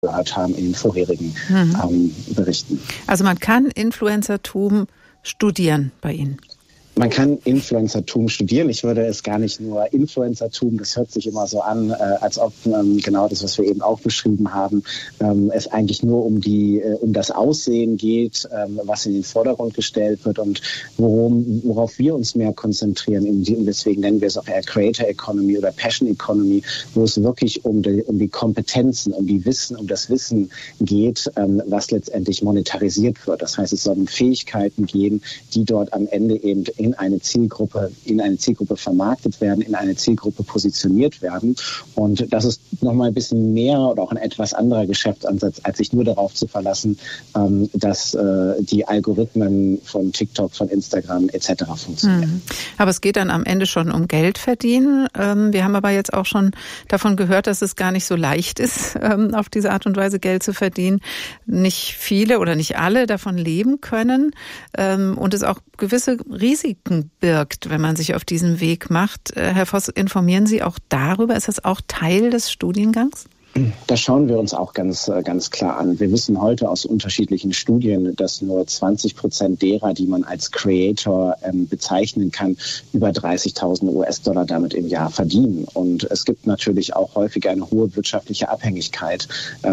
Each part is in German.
gehört haben in den vorherigen Berichten. Also man kann Influencertum studieren bei Ihnen? Man kann Influencertum studieren. Ich würde es gar nicht nur Influencertum, das hört sich immer so an, als ob genau das, was wir eben auch beschrieben haben, es eigentlich nur um das Aussehen geht, was in den Vordergrund gestellt wird und worauf wir uns mehr konzentrieren. Deswegen nennen wir es auch eher Creator Economy oder Passion Economy, wo es wirklich um die Kompetenzen, um das Wissen geht, was letztendlich monetarisiert wird. Das heißt, es soll um Fähigkeiten gehen, die dort am Ende eben in eine Zielgruppe vermarktet werden, in eine Zielgruppe positioniert werden. Und das ist nochmal ein bisschen mehr oder auch ein etwas anderer Geschäftsansatz, als sich nur darauf zu verlassen, dass die Algorithmen von TikTok, von Instagram etc. funktionieren. Aber es geht dann am Ende schon um Geld verdienen. Wir haben aber jetzt auch schon davon gehört, dass es gar nicht so leicht ist, auf diese Art und Weise Geld zu verdienen. Nicht viele oder nicht alle davon leben können und es auch gewisse Risiken birgt, wenn man sich auf diesen Weg macht. Herr Voss, informieren Sie auch darüber? Ist das auch Teil des Studiengangs? Das schauen wir uns auch ganz klar an. Wir wissen heute aus unterschiedlichen Studien, dass nur 20% derer, die man als Creator bezeichnen kann, über 30.000 US-Dollar damit im Jahr verdienen. Und es gibt natürlich auch häufig eine hohe wirtschaftliche Abhängigkeit,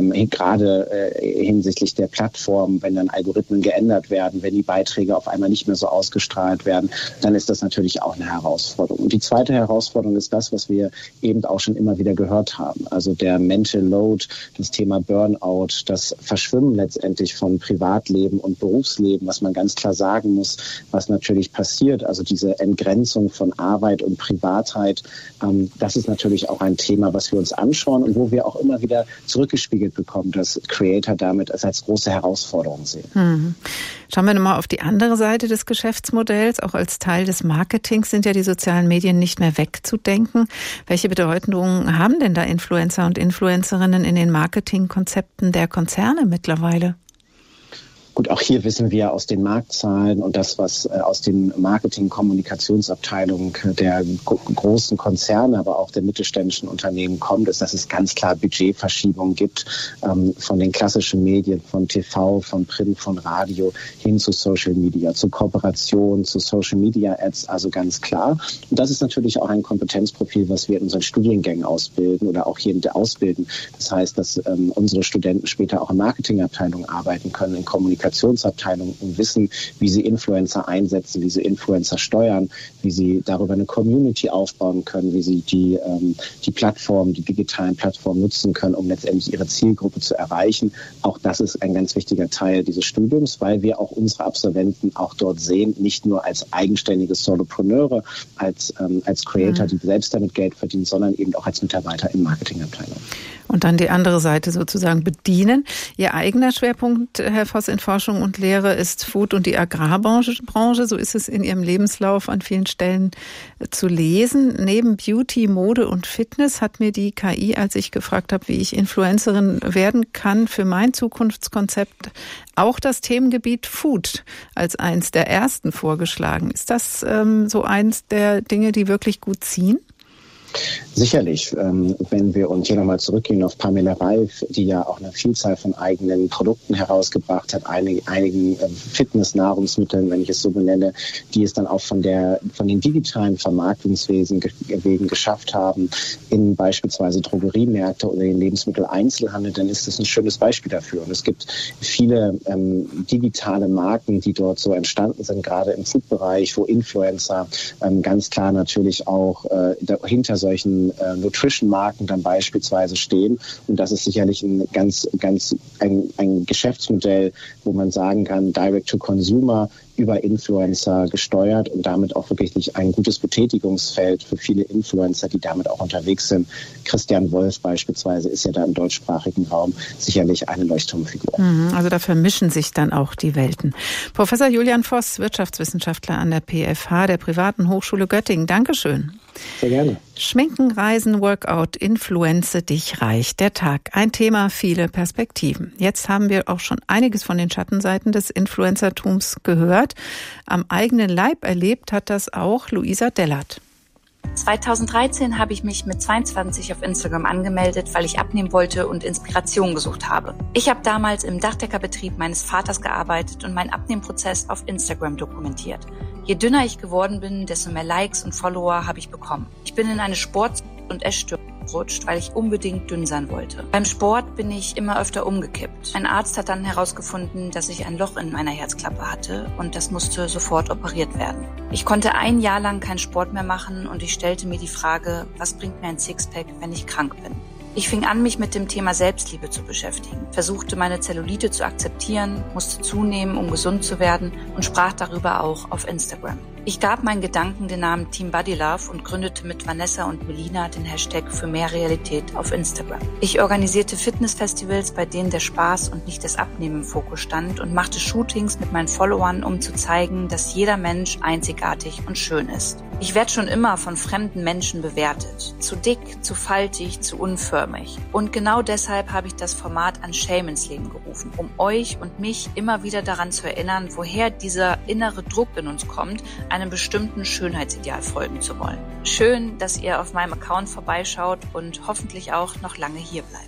gerade hinsichtlich der Plattform. Wenn dann Algorithmen geändert werden, wenn die Beiträge auf einmal nicht mehr so ausgestrahlt werden, dann ist das natürlich auch eine Herausforderung. Und die zweite Herausforderung ist das, was wir eben auch schon immer wieder gehört haben. Also der Mental Load, das Thema Burnout, das Verschwimmen letztendlich von Privatleben und Berufsleben, was man ganz klar sagen muss, was natürlich passiert, also diese Entgrenzung von Arbeit und Privatheit, das ist natürlich auch ein Thema, was wir uns anschauen und wo wir auch immer wieder zurückgespiegelt bekommen, dass Creator damit als große Herausforderung sehen. Schauen wir nochmal auf die andere Seite des Geschäftsmodells. Auch als Teil des Marketings sind ja die sozialen Medien nicht mehr wegzudenken. Welche Bedeutung haben denn da Influencer und Influencerinnen in den Marketingkonzepten der Konzerne mittlerweile? Gut, auch hier wissen wir aus den Marktzahlen und das, was aus den Marketing-Kommunikationsabteilungen der großen Konzerne, aber auch der mittelständischen Unternehmen kommt, ist, dass es ganz klar Budgetverschiebungen gibt von den klassischen Medien, von TV, von Print, von Radio hin zu Social Media, zu Kooperation, zu Social Media Ads, also ganz klar. Und das ist natürlich auch ein Kompetenzprofil, was wir in unseren Studiengängen ausbilden oder auch hier ausbilden. Das heißt, dass unsere Studenten später auch in Marketingabteilungen arbeiten können, in Kommunikationsabteilungen und wissen, wie sie Influencer einsetzen, wie sie Influencer steuern, wie sie darüber eine Community aufbauen können, wie sie die Plattformen, die digitalen Plattformen nutzen können, um letztendlich ihre Zielgruppe zu erreichen. Auch das ist ein ganz wichtiger Teil dieses Studiums, weil wir auch unsere Absolventen auch dort sehen, nicht nur als eigenständige Solopreneure, als Creator, die selbst damit Geld verdienen, sondern eben auch als Mitarbeiter in Marketingabteilungen. Und dann die andere Seite sozusagen bedienen. Ihr eigener Schwerpunkt, Herr Voss, in Forschung und Lehre ist Food- und die Agrarbranche. So ist es in Ihrem Lebenslauf an vielen Stellen zu lesen. Neben Beauty, Mode und Fitness hat mir die KI, als ich gefragt habe, wie ich Influencerin werden kann, für mein Zukunftskonzept auch das Themengebiet Food als eins der ersten vorgeschlagen. Ist das so eins der Dinge, die wirklich gut ziehen? Sicherlich, wenn wir uns hier nochmal zurückgehen auf Pamela Reif, die ja auch eine Vielzahl von eigenen Produkten herausgebracht hat, einigen Fitness-Nahrungsmitteln, wenn ich es so benenne, die es dann auch von den digitalen Vermarktungswegen geschafft haben, in beispielsweise Drogeriemärkte oder den Lebensmitteleinzelhandel, dann ist das ein schönes Beispiel dafür. Und es gibt viele digitale Marken, die dort so entstanden sind, gerade im Food-Bereich, wo Influencer ganz klar natürlich auch hinter solchen Nutrition-Marken dann beispielsweise stehen. Und das ist sicherlich ein ein Geschäftsmodell, wo man sagen kann, Direct-to-Consumer über Influencer gesteuert und damit auch wirklich ein gutes Betätigungsfeld für viele Influencer, die damit auch unterwegs sind. Christian Wolf beispielsweise ist ja da im deutschsprachigen Raum sicherlich eine Leuchtturmfigur. Also da vermischen sich dann auch die Welten. Professor Julian Voss, Wirtschaftswissenschaftler an der PFH, der Privaten Hochschule Göttingen. Dankeschön. Sehr gerne. Schminken, Reisen, Workout, Influenze dich reich. Der Tag. Ein Thema, viele Perspektiven. Jetzt haben wir auch schon einiges von den Schattenseiten des Influencertums gehört. Am eigenen Leib erlebt hat das auch Luisa Dellert. 2013 habe ich mich mit 22 auf Instagram angemeldet, weil ich abnehmen wollte und Inspiration gesucht habe. Ich habe damals im Dachdeckerbetrieb meines Vaters gearbeitet und meinen Abnehmprozess auf Instagram dokumentiert. Je dünner ich geworden bin, desto mehr Likes und Follower habe ich bekommen. Ich bin in eine Sport- und Essstörung gerutscht, weil ich unbedingt dünn sein wollte. Beim Sport bin ich immer öfter umgekippt. Ein Arzt hat dann herausgefunden, dass ich ein Loch in meiner Herzklappe hatte und das musste sofort operiert werden. Ich konnte ein Jahr lang keinen Sport mehr machen und ich stellte mir die Frage, was bringt mir ein Sixpack, wenn ich krank bin? Ich fing an, mich mit dem Thema Selbstliebe zu beschäftigen, versuchte meine Zellulite zu akzeptieren, musste zunehmen, um gesund zu werden und sprach darüber auch auf Instagram. Ich gab meinen Gedanken den Namen Team Body Love und gründete mit Vanessa und Melina den Hashtag für mehr Realität auf Instagram. Ich organisierte Fitnessfestivals, bei denen der Spaß und nicht das Abnehmen im Fokus stand und machte Shootings mit meinen Followern, um zu zeigen, dass jeder Mensch einzigartig und schön ist. Ich werde schon immer von fremden Menschen bewertet. Zu dick, zu faltig, zu unförmig. Und genau deshalb habe ich das Format Unshame ins Leben gerufen, um euch und mich immer wieder daran zu erinnern, woher dieser innere Druck in uns kommt, einem bestimmten Schönheitsideal folgen zu wollen. Schön, dass ihr auf meinem Account vorbeischaut und hoffentlich auch noch lange hier bleibt.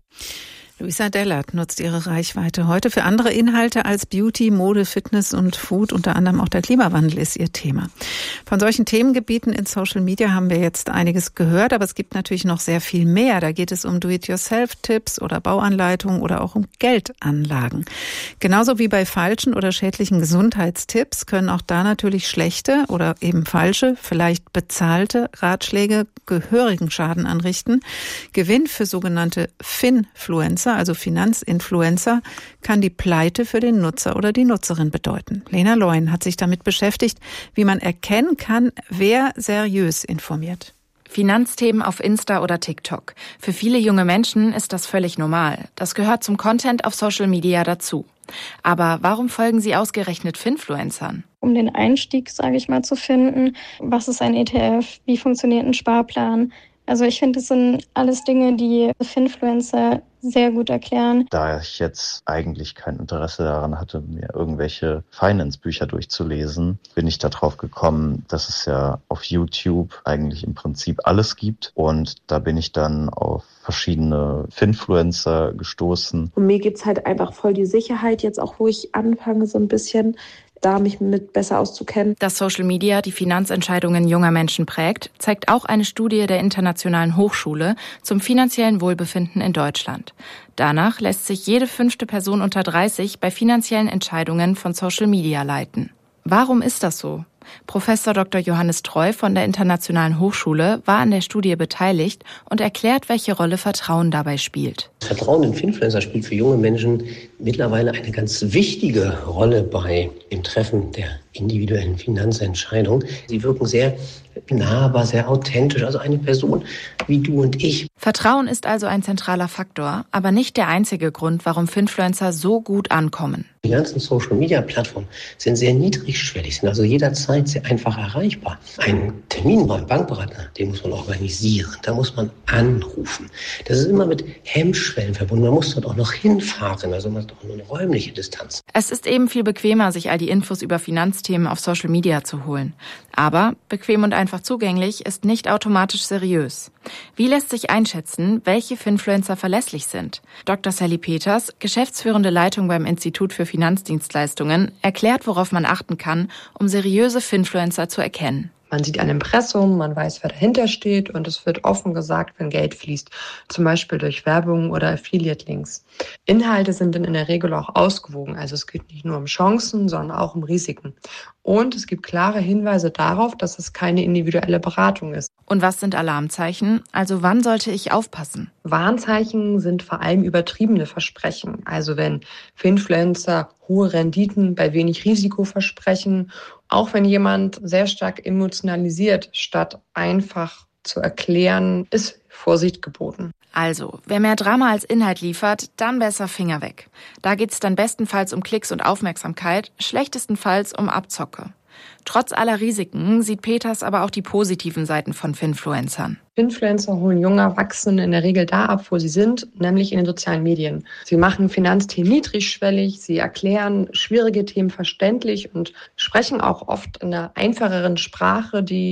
Luisa Dellert nutzt ihre Reichweite heute für andere Inhalte als Beauty, Mode, Fitness und Food. Unter anderem auch der Klimawandel ist ihr Thema. Von solchen Themengebieten in Social Media haben wir jetzt einiges gehört, aber es gibt natürlich noch sehr viel mehr. Da geht es um Do-it-yourself-Tipps oder Bauanleitungen oder auch um Geldanlagen. Genauso wie bei falschen oder schädlichen Gesundheitstipps können auch da natürlich schlechte oder eben falsche, vielleicht bezahlte Ratschläge gehörigen Schaden anrichten. Gewinn für sogenannte Finfluencer, also Finanzinfluencer, kann die Pleite für den Nutzer oder die Nutzerin bedeuten. Lena Leuen hat sich damit beschäftigt, wie man erkennen kann, wer seriös informiert. Finanzthemen auf Insta oder TikTok. Für viele junge Menschen ist das völlig normal. Das gehört zum Content auf Social Media dazu. Aber warum folgen sie ausgerechnet Finfluencern? Um den Einstieg, sage ich mal, zu finden. Was ist ein ETF? Wie funktioniert ein Sparplan? Also ich finde, das sind alles Dinge, die Finfluencer sehr gut erklären. Da ich jetzt eigentlich kein Interesse daran hatte, mir irgendwelche Finance-Bücher durchzulesen, bin ich darauf gekommen, dass es ja auf YouTube eigentlich im Prinzip alles gibt. Und da bin ich dann auf verschiedene Finfluencer gestoßen. Und mir gibt's halt einfach voll die Sicherheit jetzt auch, wo ich anfange, so ein bisschen da mich mit besser auszukennen. Dass Social Media die Finanzentscheidungen junger Menschen prägt, zeigt auch eine Studie der Internationalen Hochschule zum finanziellen Wohlbefinden in Deutschland. Danach lässt sich jede 5. Person unter 30 bei finanziellen Entscheidungen von Social Media leiten. Warum ist das so? Professor Dr. Johannes Treu von der Internationalen Hochschule war an der Studie beteiligt und erklärt, welche Rolle Vertrauen dabei spielt. Vertrauen in Finfluencer spielt für junge Menschen mittlerweile eine ganz wichtige Rolle bei dem Treffen der individuellen Finanzentscheidung. Sie wirken sehr nahbar, sehr authentisch, also eine Person wie du und ich. Vertrauen ist also ein zentraler Faktor, aber nicht der einzige Grund, warum Finfluencer so gut ankommen. Die ganzen Social-Media-Plattformen sind sehr niedrigschwellig, sind also jederzeit sehr einfach erreichbar. Ein Termin beim Bankberater, den muss man organisieren, da muss man anrufen. Das ist immer mit Hemmschwellen verbunden, man muss dort auch noch hinfahren, also man hat auch nur eine räumliche Distanz. Es ist eben viel bequemer, sich all die Infos über Finanzthemen auf Social Media zu holen. Aber bequem und einfach zugänglich ist nicht automatisch seriös. Wie lässt sich einschätzen, welche Finfluencer verlässlich sind? Dr. Sally Peters, geschäftsführende Leitung beim Institut für Finanzdienstleistungen, erklärt, worauf man achten kann, um seriöse Finfluencer zu erkennen. Man sieht ein Impressum, man weiß, wer dahinter steht und es wird offen gesagt, wenn Geld fließt, zum Beispiel durch Werbung oder Affiliate-Links. Inhalte sind dann in der Regel auch ausgewogen, also es geht nicht nur um Chancen, sondern auch um Risiken. Und es gibt klare Hinweise darauf, dass es keine individuelle Beratung ist. Und was sind Alarmzeichen? Also wann sollte ich aufpassen? Warnzeichen sind vor allem übertriebene Versprechen. Also wenn Finfluencer hohe Renditen bei wenig Risiko versprechen, auch wenn jemand sehr stark emotionalisiert, statt einfach zu erklären, ist Vorsicht geboten. Also, wer mehr Drama als Inhalt liefert, dann besser Finger weg. Da geht's dann bestenfalls um Klicks und Aufmerksamkeit, schlechtestenfalls um Abzocke. Trotz aller Risiken sieht Peters aber auch die positiven Seiten von Finfluencern. Finfluencer holen junge Erwachsene in der Regel da ab, wo sie sind, nämlich in den sozialen Medien. Sie machen Finanzthemen niedrigschwellig, sie erklären schwierige Themen verständlich und sprechen auch oft in einer einfacheren Sprache, die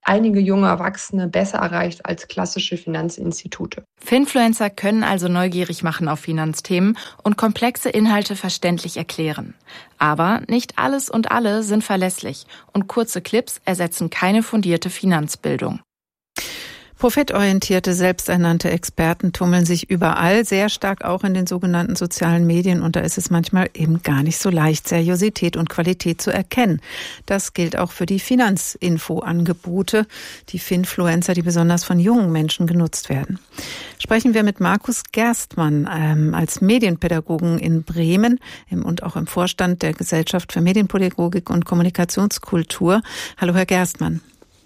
einige junge Erwachsene besser erreicht als klassische Finanzinstitute. Finfluencer können also neugierig machen auf Finanzthemen und komplexe Inhalte verständlich erklären. Aber nicht alles und alle sind verlässlich und kurze Clips ersetzen keine fundierte Finanzbildung. Profitorientierte, selbsternannte Experten tummeln sich überall, sehr stark auch in den sogenannten sozialen Medien. Und da ist es manchmal eben gar nicht so leicht, Seriosität und Qualität zu erkennen. Das gilt auch für die Finanzinfo-Angebote, die Finfluencer, die besonders von jungen Menschen genutzt werden. Sprechen wir mit Markus Gerstmann als Medienpädagogen in Bremen und auch im Vorstand der Gesellschaft für Medienpädagogik und Kommunikationskultur. Hallo, Herr Gerstmann.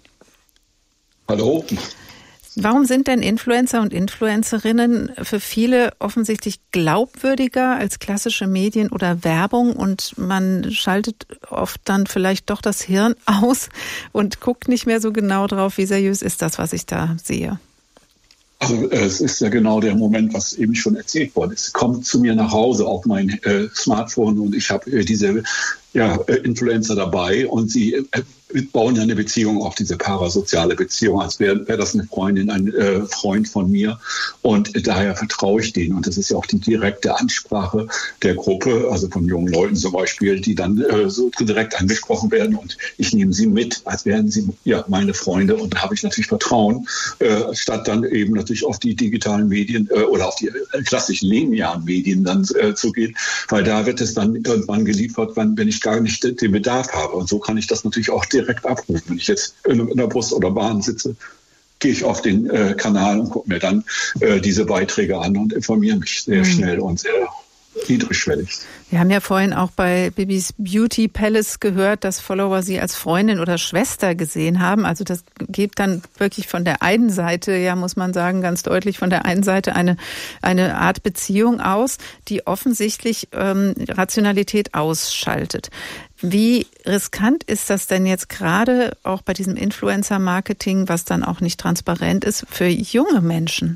Hallo. Warum sind denn Influencer und Influencerinnen für viele offensichtlich glaubwürdiger als klassische Medien oder Werbung und man schaltet oft dann vielleicht doch das Hirn aus und guckt nicht mehr so genau drauf, wie seriös ist das, was ich da sehe? Also es ist ja genau der Moment, was eben schon erzählt worden ist. Es kommt zu mir nach Hause auf mein Smartphone und ich habe diese Influencer dabei und sie bauen ja eine Beziehung auf, diese parasoziale Beziehung, als wäre das eine Freundin, ein Freund von mir und daher vertraue ich denen und das ist ja auch die direkte Ansprache der Gruppe, also von jungen Leuten zum Beispiel, die dann so direkt angesprochen werden und ich nehme sie mit, als wären sie meine Freunde und da habe ich natürlich Vertrauen, statt dann eben natürlich auf die digitalen Medien oder auf die klassischen linearen Medien dann zu gehen, weil da wird es dann irgendwann geliefert, wenn ich gar nicht den Bedarf habe und so kann ich das natürlich auch direkt abrufen. Wenn ich jetzt in der Bus oder Bahn sitze, gehe ich auf den Kanal und gucke mir dann diese Beiträge an und informiere mich sehr schnell und sehr niedrigschwellig. Wir haben ja vorhin auch bei Bibis Beauty Palace gehört, dass Follower sie als Freundin oder Schwester gesehen haben. Also das geht dann wirklich von der einen Seite, ja muss man sagen, ganz deutlich von der einen Seite eine Art Beziehung aus, die offensichtlich Rationalität ausschaltet. Wie riskant ist das denn jetzt gerade auch bei diesem Influencer-Marketing, was dann auch nicht transparent ist, für junge Menschen?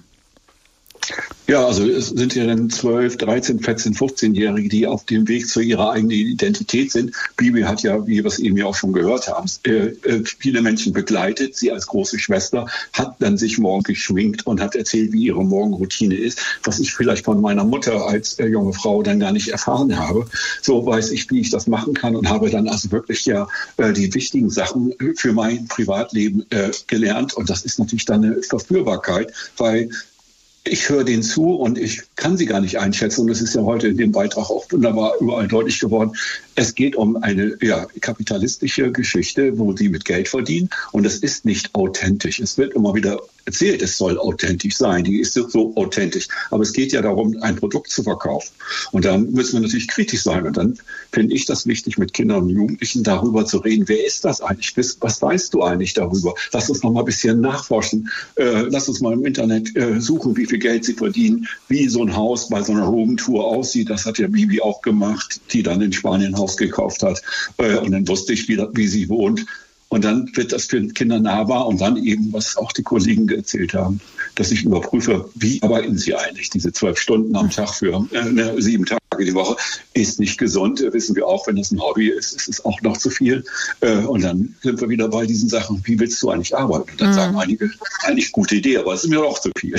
Ja, also es sind ja dann 12, 13, 14, 15-Jährige, die auf dem Weg zu ihrer eigenen Identität sind. Bibi hat ja, wie wir es eben ja auch schon gehört haben, viele Menschen begleitet, sie als große Schwester, hat dann sich morgen geschminkt und hat erzählt, wie ihre Morgenroutine ist, was ich vielleicht von meiner Mutter als junge Frau dann gar nicht erfahren habe. So weiß ich, wie ich das machen kann und habe dann also wirklich die wichtigen Sachen für mein Privatleben gelernt. Und das ist natürlich dann eine Verführbarkeit, weil ich höre denen zu und ich kann sie gar nicht einschätzen. Und das ist ja heute in dem Beitrag auch wunderbar überall deutlich geworden. Es geht um eine kapitalistische Geschichte, wo sie mit Geld verdienen. Und es ist nicht authentisch. Es wird immer wieder erzählt, es soll authentisch sein. Die ist so authentisch. Aber es geht ja darum, ein Produkt zu verkaufen. Und da müssen wir natürlich kritisch sein. Und dann finde ich das wichtig, mit Kindern und Jugendlichen darüber zu reden. Wer ist das eigentlich? Was weißt du eigentlich darüber? Lass uns noch mal ein bisschen nachforschen. Lass uns mal im Internet suchen, wie viel Geld sie verdienen, wie so ein Haus bei so einer Roomtour aussieht. Das hat ja Bibi auch gemacht, die dann in Spanien ein Haus gekauft hat. Und dann wusste ich, wie sie wohnt. Und dann wird das für Kinder nahbar und dann eben, was auch die Kollegen erzählt haben, dass ich überprüfe, wie arbeiten sie eigentlich? Diese 12 Stunden am Tag für 7 Tage die Woche ist nicht gesund, wissen wir auch, wenn das ein Hobby ist, ist es auch noch zu viel. Und dann sind wir wieder bei diesen Sachen, wie willst du eigentlich arbeiten? Und dann sagen einige, eigentlich gute Idee, aber es ist mir auch zu viel.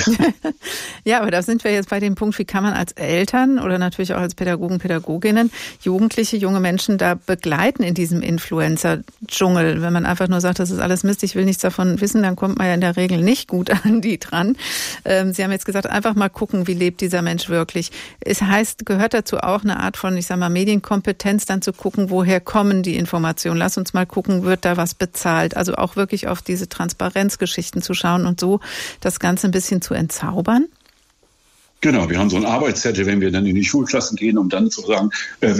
Ja, aber da sind wir jetzt bei dem Punkt, wie kann man als Eltern oder natürlich auch als Pädagogen, Pädagoginnen Jugendliche, junge Menschen da begleiten in diesem Influencer-Dschungel. Wenn man einfach nur sagt, das ist alles Mist, ich will nichts davon wissen, dann kommt man ja in der Regel nicht gut an die dran. Sie haben jetzt gesagt, einfach mal gucken, wie lebt dieser Mensch wirklich. Es heißt, gehört dazu auch eine Art von, Medienkompetenz, dann zu gucken, woher kommen die Informationen. Lass uns mal gucken, wird da was bezahlt? Also auch wirklich auf diese Transparenzgeschichten zu schauen und so das Ganze ein bisschen zu entzaubern. Genau, wir haben so einen Arbeitszettel, wenn wir dann in die Schulklassen gehen, um dann zu sagen,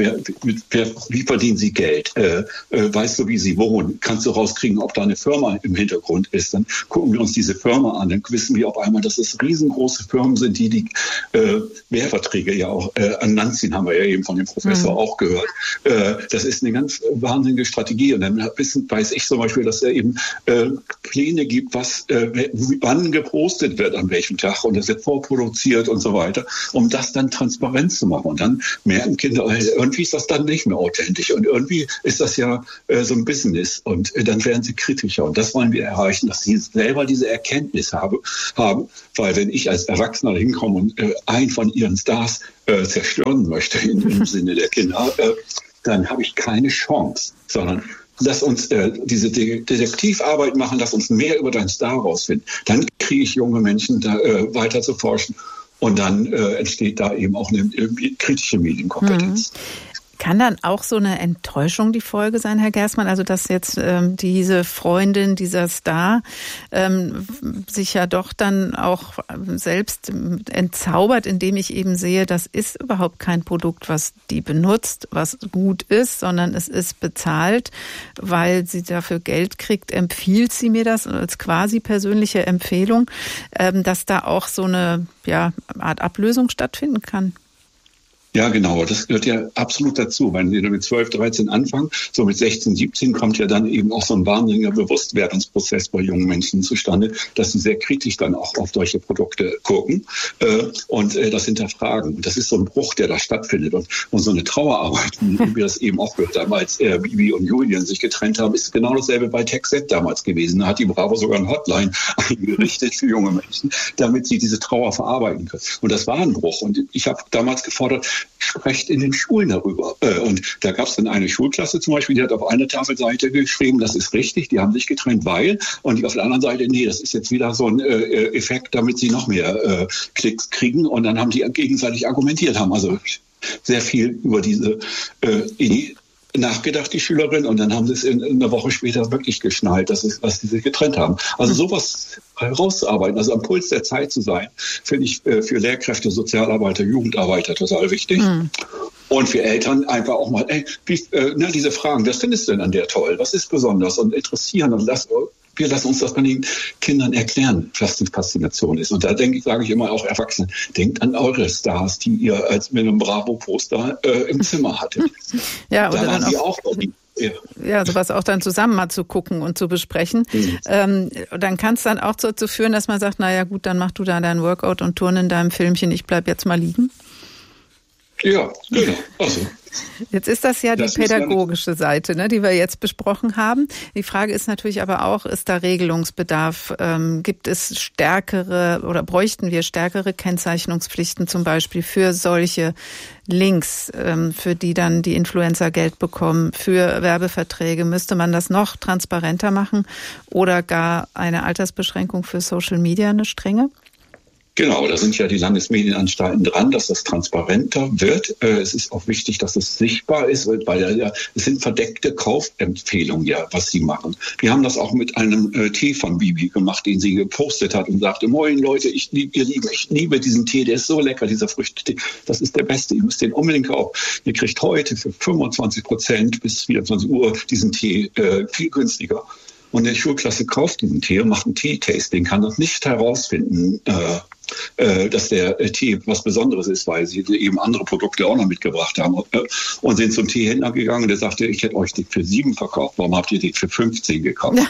wie verdienen Sie Geld? Weißt du, wie Sie wohnen? Kannst du rauskriegen, ob da eine Firma im Hintergrund ist? Dann gucken wir uns diese Firma an. Dann wissen wir auf einmal, dass es riesengroße Firmen sind, die Wehrverträge ja auch annanziehen, haben wir ja eben von dem Professor auch gehört. Das ist eine ganz wahnsinnige Strategie. Und dann weiß ich zum Beispiel, dass er eben Pläne gibt, was wann gepostet wird, an welchem Tag. Und das wird vorproduziert und so. so weiter, um das dann transparent zu machen. Und dann merken Kinder, irgendwie ist das dann nicht mehr authentisch und irgendwie ist das ja so ein Business und dann werden sie kritischer. Und das wollen wir erreichen, dass sie selber diese Erkenntnis haben, weil wenn ich als Erwachsener hinkomme und einen von ihren Stars zerstören möchte im Sinne der Kinder, dann habe ich keine Chance, sondern lass uns diese Detektivarbeit machen, lass uns mehr über deinen Star rausfinden. Dann kriege ich junge Menschen da weiter zu forschen und dann entsteht da eben auch eine kritische Medienkompetenz. Kann dann auch so eine Enttäuschung die Folge sein, Herr Gerstmann? Also dass jetzt diese Freundin, dieser Star sich ja doch dann auch selbst entzaubert, indem ich eben sehe, das ist überhaupt kein Produkt, was die benutzt, was gut ist, sondern es ist bezahlt, weil sie dafür Geld kriegt, empfiehlt sie mir das als quasi persönliche Empfehlung, dass da auch so eine Art Ablösung stattfinden kann. Ja, genau. Das gehört ja absolut dazu. Wenn Sie mit 12, 13 anfangen, so mit 16, 17 kommt ja dann eben auch so ein wahnsinniger Bewusstwerdungsprozess bei jungen Menschen zustande, dass sie sehr kritisch dann auch auf solche Produkte gucken und das hinterfragen. Und das ist so ein Bruch, der da stattfindet. Und so eine Trauerarbeit, wie wir das eben auch gehört haben, als Bibi und Julian sich getrennt haben, ist genau dasselbe bei TechZ damals gewesen. Da hat die Bravo sogar eine Hotline eingerichtet für junge Menschen, damit sie diese Trauer verarbeiten können. Und das war ein Bruch. Und ich habe damals gefordert, sprecht in den Schulen darüber. Und da gab es dann eine Schulklasse zum Beispiel, die hat auf einer Tafelseite geschrieben, das ist richtig, die haben sich getrennt, weil, und die auf der anderen Seite, nee, das ist jetzt wieder so ein Effekt, damit sie noch mehr Klicks kriegen. Und dann haben die gegenseitig argumentiert, haben also sehr viel über diese Idee nachgedacht, die Schülerin, und dann haben sie es eine Woche später wirklich geschnallt, dass sie sich getrennt haben. Also sowas herauszuarbeiten, also am Puls der Zeit zu sein, finde ich für Lehrkräfte, Sozialarbeiter, Jugendarbeiter total wichtig. Und für Eltern einfach auch mal, diese Fragen, was findest du denn an der toll? Was ist besonders und interessieren? Und wir lassen uns das bei den Kindern erklären, was die Faszination ist. Und da sage ich immer auch Erwachsenen, denkt an eure Stars, die ihr als mit einem Bravo-Poster im Zimmer hattet. Ja, oder da waren dann sie auch. Ja, sowas auch dann zusammen mal zu gucken und zu besprechen. Dann kann es dann auch dazu führen, dass man sagt, naja gut, dann mach du da dein Workout und turn in deinem Filmchen, ich bleib jetzt mal liegen. Ja, genau. Also. Jetzt ist das ja die pädagogische Seite, ne, die wir jetzt besprochen haben. Die Frage ist natürlich aber auch, ist da Regelungsbedarf? Gibt es stärkere oder bräuchten wir stärkere Kennzeichnungspflichten zum Beispiel für solche Links, für die dann die Influencer Geld bekommen, für Werbeverträge? Müsste man das noch transparenter machen oder gar eine Altersbeschränkung für Social Media, eine strenge? Genau, da sind ja die Landesmedienanstalten dran, dass das transparenter wird. Es ist auch wichtig, dass es sichtbar ist, weil es sind verdeckte Kaufempfehlungen, was sie machen. Wir haben das auch mit einem Tee von Bibi gemacht, den sie gepostet hat und sagte, moin Leute, ich liebe diesen Tee, der ist so lecker, dieser Früchtetee. Das ist der beste, ihr müsst den unbedingt kaufen. Ihr kriegt heute für 25% bis 24 Uhr diesen Tee viel günstiger. Und die Schulklasse kauft diesen Tee und macht ein Tee-Tasting, kann das nicht herausfinden, dass der Tee was Besonderes ist, weil sie eben andere Produkte auch noch mitgebracht haben. Und sind zum Teehändler gegangen und der sagte, ich hätte euch den für 7 verkauft, warum habt ihr den für 15 gekauft?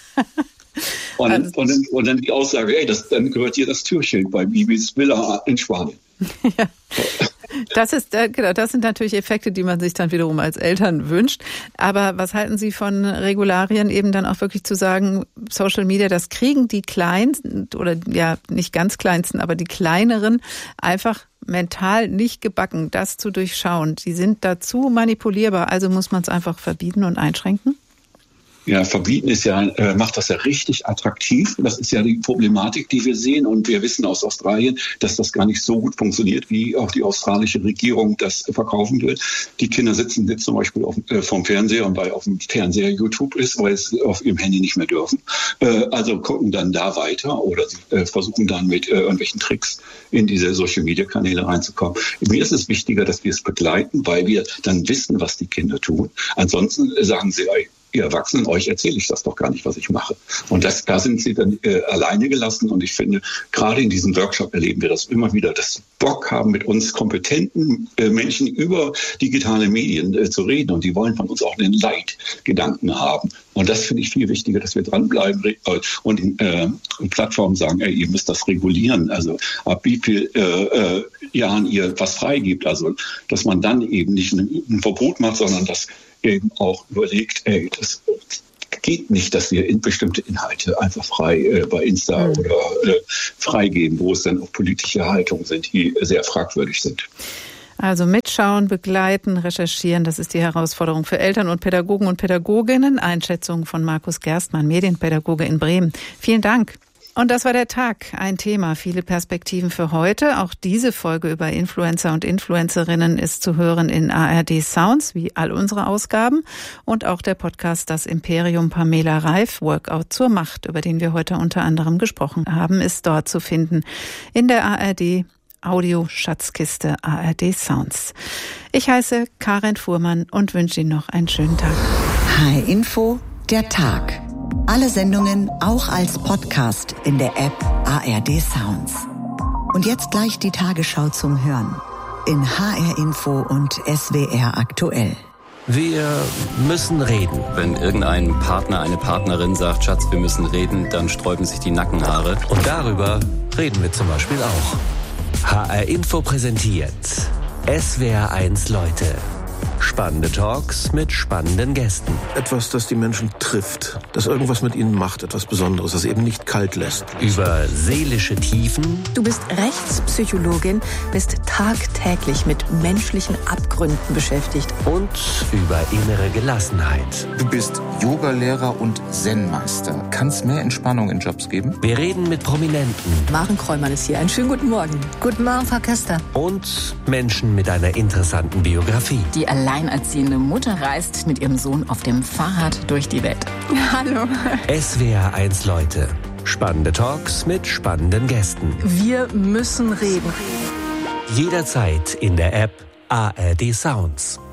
Und dann die Aussage, dann gehört hier das Türschild bei Bibis Villa in Spanien. Ja. Das sind natürlich Effekte, die man sich dann wiederum als Eltern wünscht. Aber was halten Sie von Regularien, eben dann auch wirklich zu sagen, Social Media, das kriegen die Kleinsten oder ja nicht ganz Kleinsten, aber die Kleineren einfach mental nicht gebacken, das zu durchschauen. Die sind dazu manipulierbar, also muss man es einfach verbieten und einschränken? Ja, verbieten ist macht das ja richtig attraktiv. Das ist ja die Problematik, die wir sehen. Und wir wissen aus Australien, dass das gar nicht so gut funktioniert, wie auch die australische Regierung das verkaufen will. Die Kinder sitzen jetzt zum Beispiel vom Fernseher und weil auf dem Fernseher YouTube ist, weil sie auf ihrem Handy nicht mehr dürfen. Also gucken dann da weiter oder versuchen dann mit irgendwelchen Tricks in diese Social-Media-Kanäle reinzukommen. Mir ist es wichtiger, dass wir es begleiten, weil wir dann wissen, was die Kinder tun. Ansonsten sagen sie, ihr Erwachsenen, euch erzähle ich das doch gar nicht, was ich mache. Und da sind sie dann alleine gelassen. Und ich finde, gerade in diesem Workshop erleben wir das immer wieder, dass sie Bock haben, mit uns kompetenten Menschen über digitale Medien zu reden. Und die wollen von uns auch einen Leitgedanken haben. Und das finde ich viel wichtiger, dass wir dranbleiben und Plattformen sagen, ihr müsst das regulieren. Also ab wie viel Jahren ihr was freigibt. Also dass man dann eben nicht ein Verbot macht, sondern dass eben auch überlegt, das geht nicht, dass wir bestimmte Inhalte einfach frei bei Insta oder freigeben, wo es dann auch politische Haltungen sind, die sehr fragwürdig sind. Also mitschauen, begleiten, recherchieren, das ist die Herausforderung für Eltern und Pädagogen und Pädagoginnen. Einschätzung von Markus Gerstmann, Medienpädagoge in Bremen. Vielen Dank. Und das war der Tag. Ein Thema, viele Perspektiven für heute. Auch diese Folge über Influencer und Influencerinnen ist zu hören in ARD Sounds, wie all unsere Ausgaben. Und auch der Podcast Das Imperium Pamela Reif, Workout zur Macht, über den wir heute unter anderem gesprochen haben, ist dort zu finden. In der ARD Audio-Schatzkiste ARD Sounds. Ich heiße Karin Fuhrmann und wünsche Ihnen noch einen schönen Tag. HR Info, der Tag. Alle Sendungen auch als Podcast in der App ARD Sounds. Und jetzt gleich die Tagesschau zum Hören in HR Info und SWR aktuell. Wir müssen reden. Wenn irgendein Partner, eine Partnerin sagt, Schatz, wir müssen reden, dann sträuben sich die Nackenhaare. Und darüber reden wir zum Beispiel auch. HR Info präsentiert SWR1 Leute. Spannende Talks mit spannenden Gästen. Etwas, das die Menschen trifft, das irgendwas mit ihnen macht, etwas Besonderes, das eben nicht kalt lässt. Über seelische Tiefen. Du bist Rechtspsychologin, bist tagtäglich mit menschlichen Abgründen beschäftigt. Und über innere Gelassenheit. Du bist Yogalehrer und Zen-Meister. Kann es mehr Entspannung in Jobs geben? Wir reden mit Prominenten. Maren Kräumann ist hier. Einen schönen guten Morgen. Guten Morgen, Frau Köster. Und Menschen mit einer interessanten Biografie. Die alleinerziehende Mutter reist mit ihrem Sohn auf dem Fahrrad durch die Welt. Hallo. SWR1 Leute. Spannende Talks mit spannenden Gästen. Wir müssen reden. Jederzeit in der App ARD Sounds.